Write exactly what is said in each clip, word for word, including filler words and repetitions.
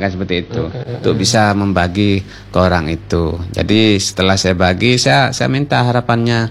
kan seperti itu. Untuk bisa membagi ke orang itu. Jadi setelah saya bagi, saya saya minta harapannya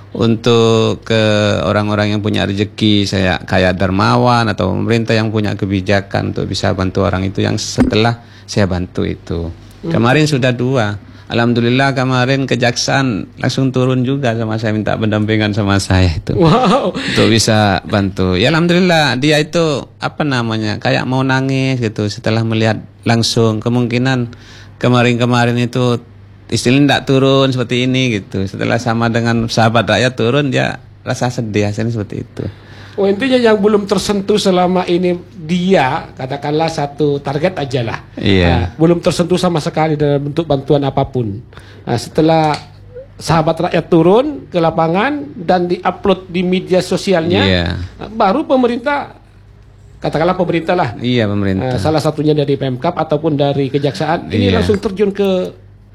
untuk ke orang-orang yang punya rezeki, saya kayak dermawan atau pemerintah yang punya kebijakan untuk bisa bantu orang itu yang setelah saya bantu itu. Kemarin sudah dua. Alhamdulillah kemarin kejaksaan langsung turun juga sama saya, minta pendampingan sama saya itu. Wow. Untuk bisa bantu. Ya alhamdulillah dia itu apa namanya kayak mau nangis gitu setelah melihat langsung. Kemungkinan kemarin-kemarin itu istilahnya tidak turun seperti ini gitu. Setelah sama dengan sahabat rakyat turun, dia rasa sedih hasilnya seperti itu. Oh, intinya yang belum tersentuh selama ini dia, katakanlah satu target aja lah. Iya. Nah, belum tersentuh sama sekali dalam bentuk bantuan apapun. Nah, setelah sahabat rakyat turun ke lapangan dan diupload di media sosialnya, Iya. nah, baru pemerintah, katakanlah pemerintah lah. Iya pemerintah. Nah, salah satunya dari Pemkab ataupun dari Kejaksaan, ini Iya. langsung terjun ke.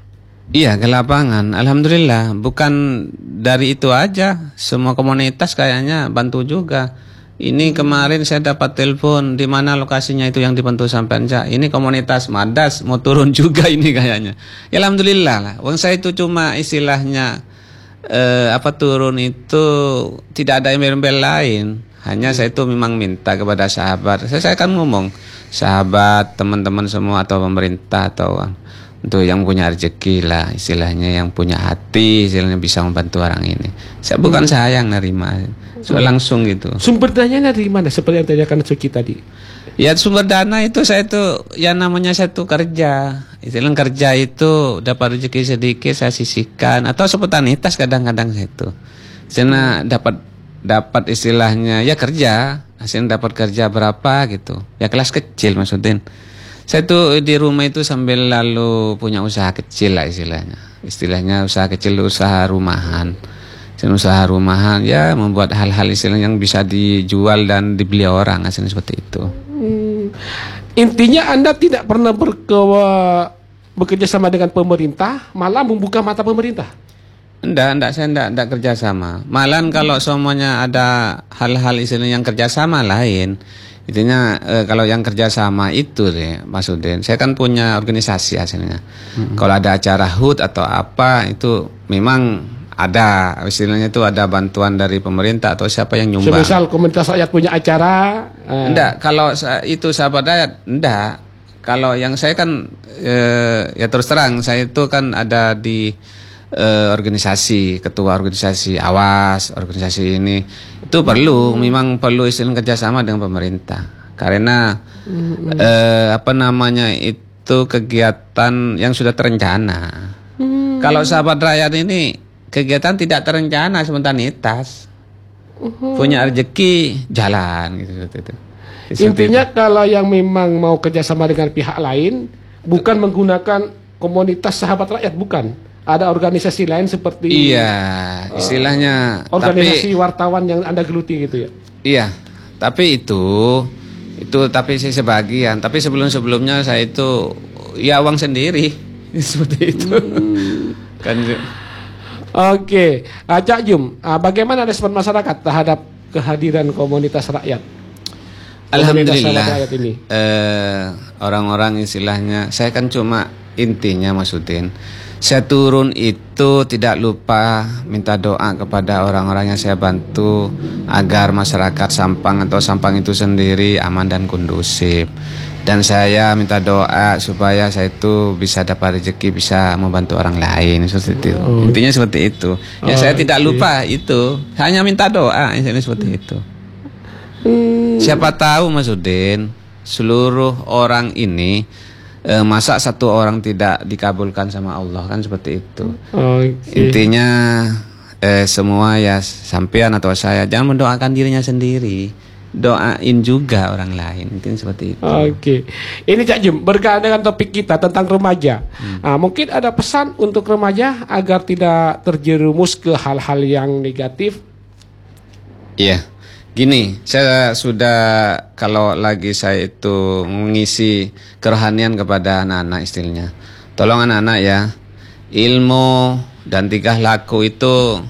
Iya ke lapangan, alhamdulillah. Bukan dari itu aja, semua komunitas kayaknya bantu juga. Ini kemarin saya dapat telepon di mana lokasinya itu yang dibantu sampai aja. Ini komunitas Madas mau turun juga ini kayaknya. Ya alhamdulillah lah. Wong saya itu cuma istilahnya eh, apa turun itu tidak ada embel-embel lain. Hanya saya itu memang minta kepada sahabat. Saya, saya kan ngomong sahabat, teman-teman semua atau pemerintah atau untuk yang punya rezeki lah istilahnya, yang punya hati istilahnya bisa membantu orang ini. Saya bukan Hmm. saya yang nerima, so, langsung gitu. Sumber dananya dari mana? Seperti yang tanyakan Suci tadi. Ya sumber dana itu saya itu yang namanya saya itu kerja. Istilah kerja itu dapat rezeki sedikit saya sisihkan atau spontanitas kadang-kadang saya itu. Karena dapat dapat istilahnya ya kerja, hasilnya dapat kerja berapa gitu. Ya kelas kecil maksudnya. Saya tuh di rumah itu sambil lalu punya usaha kecil lah istilahnya. Istilahnya usaha kecil, usaha rumahan. Dan usaha rumahan ya membuat hal-hal istilahnya yang bisa dijual dan dibeli orang, hasilnya seperti itu. Hmm. Intinya Anda tidak pernah berkewa, bekerja sama dengan pemerintah, malah membuka mata pemerintah. Enggak, enggak, saya enggak, enggak kerjasama. Malahan kalau semuanya ada hal-hal istilahnya yang kerjasama lain. Intinya e, kalau yang kerjasama itu deh Mas Udin, saya kan punya organisasi hasilnya. Hmm. Kalau ada acara H U T atau apa itu memang ada istilahnya itu ada bantuan dari pemerintah atau siapa yang nyumbang. Semisal komunitas rakyat punya acara. Eh. Enggak, kalau itu sahabat rakyat enggak. Kalau yang saya kan e, ya terus terang saya itu kan ada di e, organisasi, ketua organisasi awas, organisasi ini. Itu perlu, hmm. memang perlu istilah kerjasama dengan pemerintah. Karena hmm. eh, apa namanya itu kegiatan yang sudah terencana. Hmm. Kalau sahabat rakyat ini kegiatan tidak terencana, spontanitas. Uh-huh. Punya rezeki jalan gitu. gitu, gitu. Intinya itu. Kalau yang memang mau kerjasama dengan pihak lain, bukan menggunakan komunitas sahabat rakyat, bukan. Ada organisasi lain seperti iya istilahnya uh, organisasi tapi, wartawan yang Anda geluti gitu ya. Iya, tapi itu itu tapi saya sebagian, tapi sebelum-sebelumnya saya itu ya uang sendiri seperti itu. Hmm. Kan. Oke, okay. uh, Cak Jum, uh, bagaimana respon masyarakat terhadap kehadiran komunitas rakyat? Alhamdulillah rakyat ini. Eh, orang-orang istilahnya, saya kan cuma intinya Mas Udin. Saya turun itu tidak lupa minta doa kepada orang-orang yang saya bantu agar masyarakat Sampang atau Sampang itu sendiri aman dan kondusif. Dan saya minta doa supaya saya itu bisa dapat rezeki, bisa membantu orang lain seperti itu. Oh. Intinya seperti itu. Ya oh, saya tidak okay. lupa itu, hanya minta doa intinya seperti itu. Hmm. Siapa tahu Mas Udin, seluruh orang ini E, masa satu orang tidak dikabulkan sama Allah kan seperti itu. Okay. Intinya e, semua ya sampean atau saya jangan mendoakan dirinya sendiri, doain juga orang lain. Intinya seperti itu. Oke, okay. Ini Cak Jum berkaitan dengan topik kita tentang remaja. Hmm. Nah, mungkin ada pesan untuk remaja agar tidak terjerumus ke hal-hal yang negatif. Iya. Gini, saya sudah kalau lagi saya itu mengisi kerohanian kepada anak-anak istilahnya. Tolong anak-anak ya, ilmu dan tingkah laku itu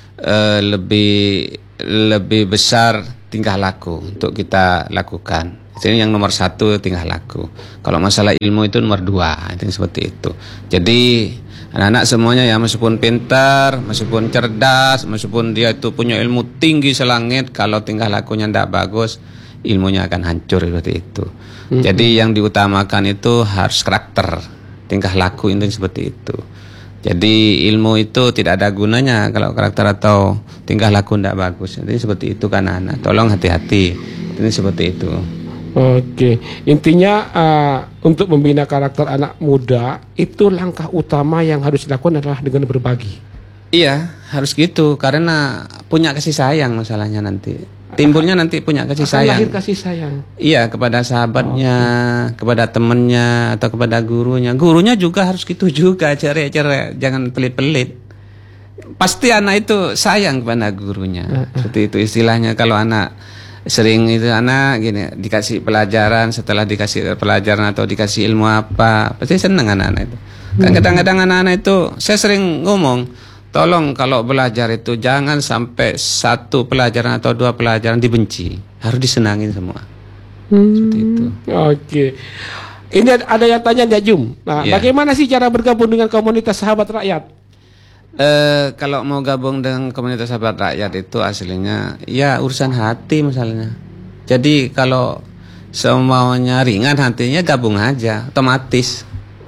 eh, lebih lebih besar tingkah laku untuk kita lakukan. Jadi yang nomor satu tingkah laku. Kalau masalah ilmu itu nomor dua, itu seperti itu. Jadi anak-anak semuanya ya, meskipun pintar, meskipun cerdas, meskipun dia itu punya ilmu tinggi selangit, kalau tingkah lakunya tidak bagus, ilmunya akan hancur seperti itu. Mm-hmm. Jadi yang diutamakan itu harus karakter, tingkah laku itu seperti itu. Jadi ilmu itu tidak ada gunanya kalau karakter atau tingkah laku tidak bagus. Jadi seperti itu kan anak. Tolong hati-hati. Ini seperti itu. Oke, intinya uh, untuk membina karakter anak muda itu langkah utama yang harus dilakukan adalah dengan berbagi. Iya, harus gitu karena punya kasih sayang masalahnya nanti. Timbulnya nanti punya kasih Akan sayang. Lahir kasih sayang. Iya, kepada sahabatnya, okay. kepada temannya atau kepada gurunya. Gurunya juga harus gitu juga, cerai-cerai, jangan pelit-pelit. Pasti anak itu sayang kepada gurunya. Uh, uh. Seperti itu istilahnya. Kalau anak sering itu anak gini dikasih pelajaran, setelah dikasih pelajaran atau dikasih ilmu apa, pasti senang anak-anak itu. Kan kadang-kadang anak-anak itu saya sering ngomong, tolong kalau belajar itu jangan sampai satu pelajaran atau dua pelajaran dibenci, harus disenangin semua. Hmm. Seperti itu. Oke. Ini ada yang tanya Nyak Jum. Nah, yeah. Bagaimana sih cara bergabung dengan komunitas sahabat rakyat? Eh, kalau mau gabung dengan komunitas sahabat rakyat itu aslinya ya urusan hati misalnya. Jadi kalau semuanya ringan hatinya gabung aja, otomatis.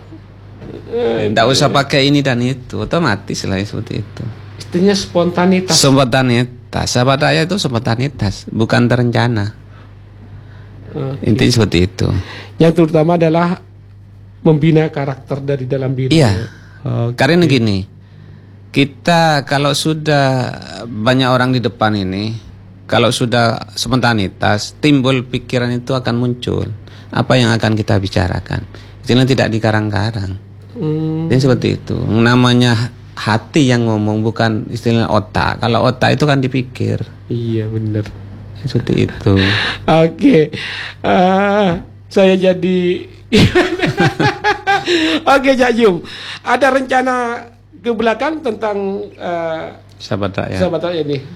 Tidak usah pakai ini dan itu, otomatis lah seperti itu. Istilahnya spontanitas. Spontanitas. Sahabat rakyat itu spontanitas, bukan terencana. Okay. Intinya seperti itu. Yang terutama adalah membina karakter dari dalam diri. Iya. Okay. Karena gini. Kita kalau sudah banyak orang di depan ini, kalau sudah spontanitas, timbul pikiran itu akan muncul. Apa yang akan kita bicarakan? Itu tidak dikarang-karang. Hmm. Jadi seperti itu. Namanya hati yang ngomong, bukan istilah otak. Kalau otak itu kan dipikir. Iya benar. Seperti itu. Oke, okay. uh, saya jadi. Oke, okay, Nyak Jum. Ada rencana ke belakang tentang uh, sahabat rakyat. Sahabat rakyat ini.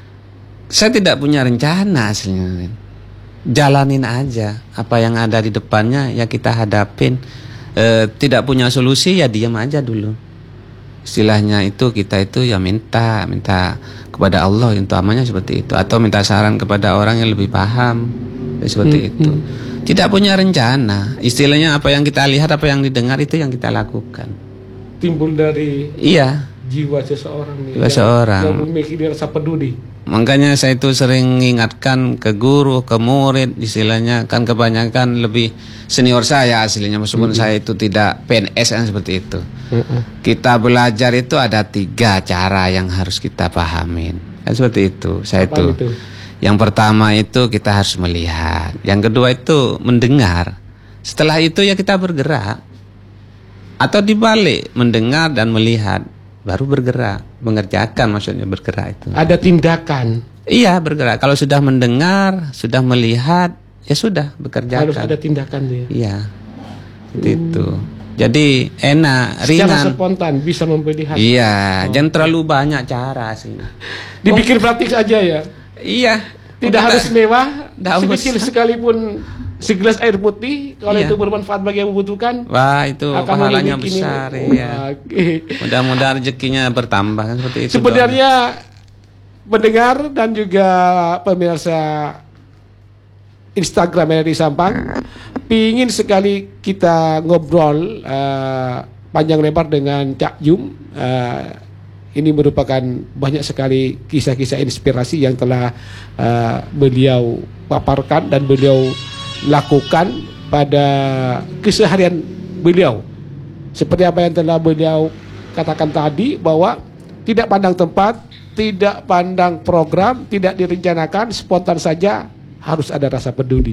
Saya tidak punya rencana aslinya. Jalanin aja apa yang ada di depannya ya kita hadapin. E, tidak punya solusi ya diam aja dulu. Istilahnya itu kita itu ya minta minta kepada Allah yang utamanya seperti itu, atau minta saran kepada orang yang lebih paham ya, seperti hmm, itu. Hmm. Tidak punya rencana. Istilahnya apa yang kita lihat, apa yang didengar itu yang kita lakukan. Timbul dari iya jiwa seseorang nih, jiwa seseorang yang memiliki rasa peduli. Makanya saya itu sering mengingatkan ke guru, ke murid, istilahnya kan kebanyakan lebih senior saya aslinya, meskipun mm-hmm. saya itu tidak P N S kan seperti itu. Mm-hmm. Kita belajar itu ada tiga cara yang harus kita pahamin kan seperti itu. Saya itu, itu yang pertama itu kita harus melihat, yang kedua itu mendengar, setelah itu ya kita bergerak. Atau dibalik, mendengar dan melihat baru bergerak, mengerjakan, maksudnya bergerak itu. Ada tindakan. Iya, bergerak. Kalau sudah mendengar, sudah melihat, ya sudah bekerja. Harus ada tindakan dia. Iya. Hmm. Itu. Jadi enak, ringan. Secara spontan bisa melihat. Iya, oh. jangan terlalu banyak cara sih. Dibikin oh. praktis aja ya. Iya. Tidak oh, harus mewah, sekecil sekalipun segelas air putih, kalau iya. itu bermanfaat bagi yang membutuhkan. Wah, itu pahalanya besar ya. Okay. Mudah-mudahan rezekinya bertambah kan seperti itu. Sebenarnya pendengar dan juga pemirsa Instagram R R I Sampang pingin sekali kita ngobrol uh, panjang lebar dengan Cak Jum. Uh, Ini merupakan banyak sekali kisah-kisah inspirasi yang telah uh, beliau paparkan dan beliau lakukan pada keseharian beliau. Seperti apa yang telah beliau katakan tadi, bahwa tidak pandang tempat, tidak pandang program, tidak direncanakan, spontan saja, harus ada rasa peduli.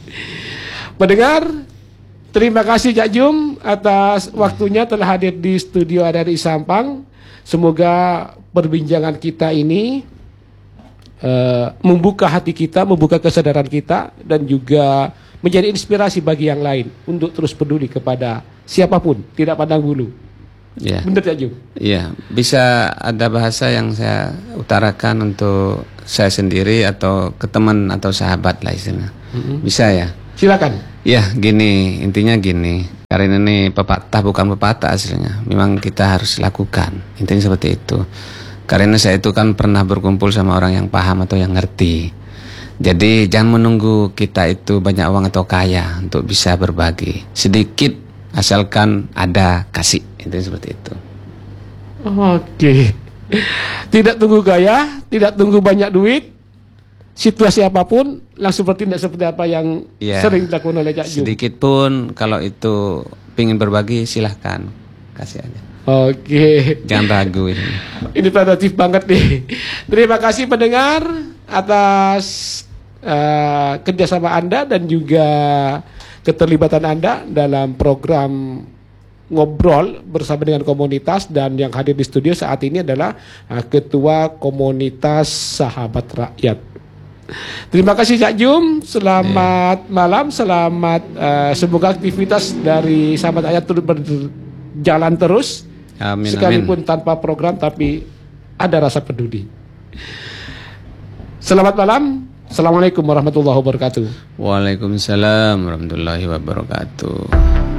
Pendengar, terima kasih Cak Jum atas waktunya telah hadir di studio R R I Sampang. Semoga perbincangan kita ini uh, membuka hati kita, membuka kesadaran kita, dan juga menjadi inspirasi bagi yang lain untuk terus peduli kepada siapapun, tidak pandang bulu. Ya. Benar Cak Jum? Iya, bisa ada bahasa yang saya utarakan untuk saya sendiri atau ke teman atau sahabat lah istilahnya. Mm-hmm. Bisa ya. Silakan. Ya, gini, intinya gini. Karena ini pepatah bukan pepatah hasilnya. Memang kita harus lakukan. Intinya seperti itu. Karena saya itu kan pernah berkumpul sama orang yang paham atau yang ngerti. Jadi jangan menunggu kita itu banyak uang atau kaya untuk bisa berbagi. Sedikit asalkan ada, kasih. Intinya seperti itu. Oke. Tidak tunggu gaya, tidak tunggu banyak duit. Situasi apapun langsung bertindak seperti apa yang ya, sering dilakukan oleh Cak Jum. Sedikit pun kalau itu ingin berbagi silahkan kasih aja. Oke. Jangan ragu ini. Ini produktif banget nih. Terima kasih pendengar atas uh, kerjasama Anda dan juga keterlibatan Anda dalam program ngobrol bersama dengan komunitas, dan yang hadir di studio saat ini adalah uh, Ketua Komunitas Sahabat Rakyat. Terima kasih Cak Jum, selamat yeah. malam, selamat uh, semoga aktivitas dari Sahabat Rakyat terus berjalan terus, amin, sekalipun amin. tanpa program tapi ada rasa peduli. Selamat malam, assalamualaikum warahmatullahi wabarakatuh. Waalaikumsalam warahmatullahi wabarakatuh.